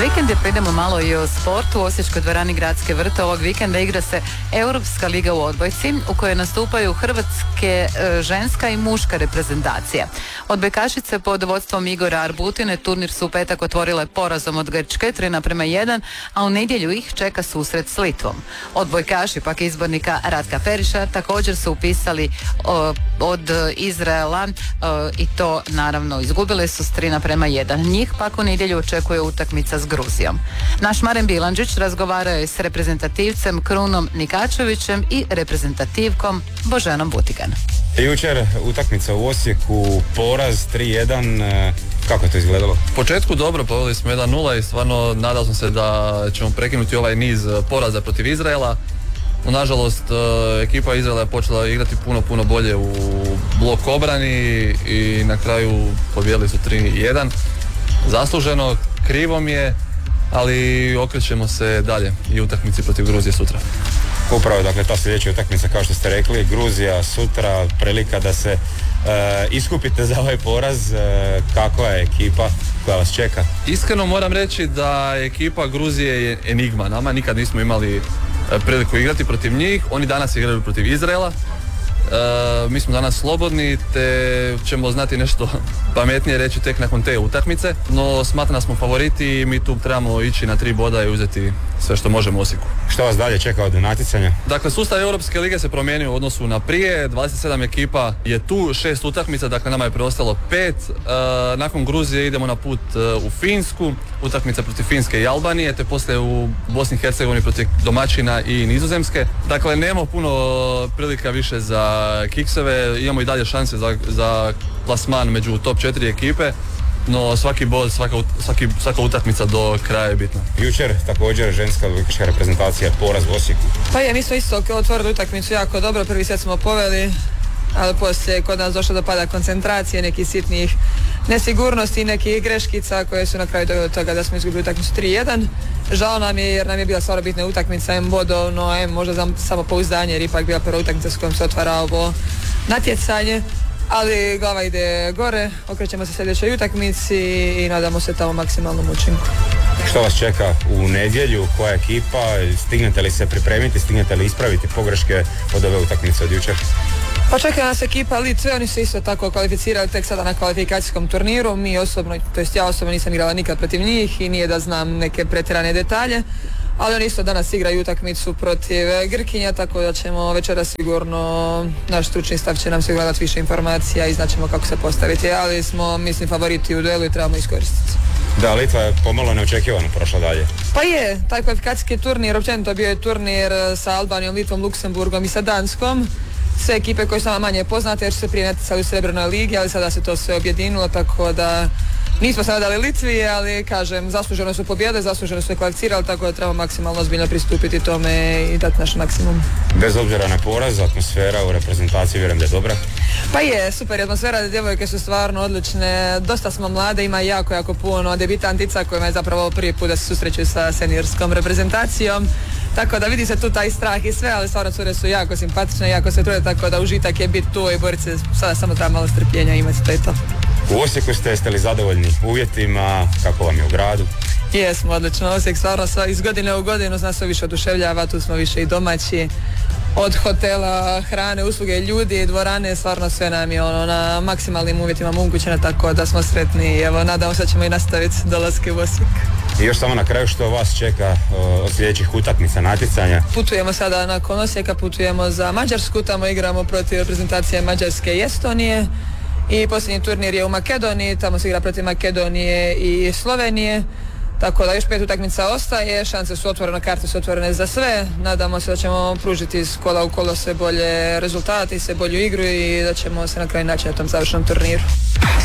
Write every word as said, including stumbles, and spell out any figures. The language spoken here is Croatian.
vikend je pridemo malo i o sportu. U Osječkoj dvorani Gradske vrte ovog vikenda igra se Europska liga u odbojci u kojoj nastupaju hrvatske e, ženska i muška reprezentacija. Odbojkašice pod vodstvom Igora Arbutine turnir su u petak otvorile porazom od Grčke tri naprema jedan, a u nedjelju ih čeka susret s Litvom. Odbojkaši pak izbornika Ratka Periša također su upisali o, od Izraela o, i to naravno izgubile su s tri naprema jedan. Njih pak u nedjelju očekuje utakmica s Gruzijom. Naš Maren Bilandžić razgovarao je s reprezentativcem Krunom Nikačevićem i reprezentativkom Boženom Butigan. Jučer utakmica u Osijeku, poraz tri jedan, kako je to izgledalo? U početku dobro, povedali smo jedan nula i stvarno nadao sam se da ćemo prekinuti ovaj niz poraza protiv Izraela. No, nažalost, ekipa Izraela je počela igrati puno, puno bolje u blok obrani i na kraju pobijedili su tri jedan. Zasluženo, krivo mi je, ali okrećemo se dalje i utakmici protiv Gruzije sutra. Upravo, dakle, ta sljedeća utakmica, kao što ste rekli, Gruzija sutra, prilika da se e, iskupite za ovaj poraz. E, kakva je ekipa koja vas čeka? Iskreno moram reći da ekipa Gruzije je enigma. Nama nikad nismo imali priliku igrati protiv njih. Oni danas igraju protiv Izraela. E, mi smo danas slobodni, te ćemo znati nešto pametnije reći tek nakon te utakmice, no smatram da smo favoriti i mi tu trebamo ići na tri boda i uzeti sve što možemo u Osijeku. Što vas dalje čeka od natjecanja? Dakle, sustav Europske lige se promijenio u odnosu na prije, dvadeset sedam ekipa je tu, šest utakmica, dakle nama je preostalo pet. E, nakon Gruzije idemo na put e, u Finsku, utakmica protiv Finske i Albanije, te poslije u Bosni i Hercegovini protiv domaćina i Nizozemske. Dakle, nemamo puno prilika više za kikseve, imamo i dalje šanse za, za plasman među top četiri ekipe, no svaki bod, svaka, svaki, svaka utakmica do kraja je bitna. Jučer također ženska odbojkaška reprezentacija, poraz u Osijeku. Pa je, mi smo isto otvorili utakmicu jako dobro, prvi set smo poveli, ali poslije kod nas došlo do pada koncentracije, nekih sitnih nesigurnosti i nekih greškica koje su na kraju doveli do toga da smo izgubili utakmicu tri jedan. Žao nam je jer nam je bila stvarno bitna utakmica, em bodovno, em možda za samopouzdanje jer ipak bila prva utakmica s kojom se otvara ovo natjecanje. Ali glava ide gore, okrećemo se sljedećoj utakmici i nadamo se tamo maksimalnom učinku. Što vas čeka u nedjelju, koja ekipa, stignete li se pripremiti, stignete li ispraviti pogreške od ove utakmice od jučer? Pa čeka nas ekipa Litve, oni su isto tako kvalificirali tek sada na kvalifikacijskom turniru, mi osobno, to jest ja osobno nisam igrala nikad protiv njih i nije da znam neke pretjerane detalje, ali oni isto danas igraju utakmicu protiv Grkinja, tako da ćemo večera sigurno, naš stručni stav će nam sigurno dati više informacija i znaćemo kako se postaviti, ali smo, mislim, favoriti u duelu i trebamo iskoristiti. Da, Litva je pomalo neočekivano prošla dalje. Pa je, taj kvalifikacijski turnir, općenito bio je turnir sa Albanijom, Litvom, Luksemburgom i sa Danskom. Sve ekipe koje su nama manje poznate jer su se prije natjecali u Srebrnoj ligi, ali sada se to sve objedinilo, tako da nismo se nadali Litvi, ali kažem, zasluženo su pobjede, zasluženo su se kvalificirali, tako da trebamo maksimalno ozbiljno pristupiti tome i dati naš maksimum. Bez obzira na poraz, atmosfera u reprezentaciji vjerujem da je dobra. Pa je, super atmosfera, djevojke su stvarno odlične, dosta smo mlade, ima jako, jako puno debitantica kojima je zapravo prvi put da se susreću sa seniorskom reprezentacijom. Tako da vidi se tu taj strah i sve, ali stvarno cure su jako simpatične, jako se trude, tako da užitak je biti tu i boriti se, sada samo treba malo strpljenja imati, to je to. U Osijeku ste, jeste li zadovoljni uvjetima, kako vam je u gradu? Jesmo, odlično, Osijek stvarno iz godine u godinu nas sve više oduševljava, tu smo više i domaći, od hotela, hrane, usluge, ljudi, dvorane, stvarno sve nam je ono, na maksimalnim uvjetima omogućeno, tako da smo sretni i evo, nadamo se da ćemo i nastaviti dolaske u Osijek. I još samo na kraju, što vas čeka od sljedećih utakmica, natjecanja? Putujemo sada nakon Osijeka, putujemo za Mađarsku, tamo igramo protiv reprezentacije Mađarske i Estonije i posljednji turnir je u Makedoniji, tamo se igra protiv Makedonije i Slovenije. Tako da još pet utakmica ostaje, šanse su otvorene, karte su otvorene za sve. Nadamo se da ćemo pružiti iz kola u kolo sve bolje rezultate i sve bolju igru i da ćemo se na kraju naći na tom završnom turniru.